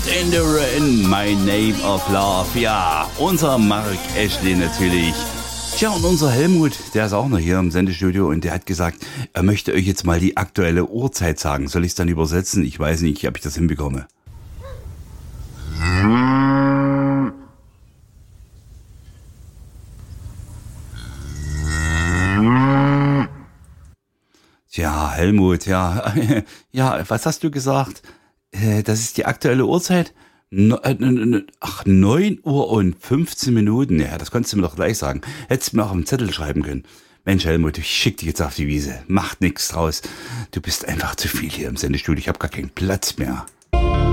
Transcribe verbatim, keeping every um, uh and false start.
in the Rain, My Name of Love. Ja, unser Mark Ashley natürlich. Tja, und unser Helmut, der ist auch noch hier im Sendestudio und der hat gesagt, er möchte euch jetzt mal die aktuelle Uhrzeit sagen. Soll ich es dann übersetzen? Ich weiß nicht, ob ich das hinbekomme. Tja, Helmut, ja. Ja, was hast du gesagt? Äh, Das ist die aktuelle Uhrzeit? No, äh, n- n- Ach, neun Uhr und fünfzehn Minuten. Ja, das konntest du mir doch gleich sagen. Hättest du mir auch auf den Zettel schreiben können. Mensch, Helmut, ich schick dich jetzt auf die Wiese. Macht nix draus. Du bist einfach zu viel hier im Sendestudio. Ich habe gar keinen Platz mehr.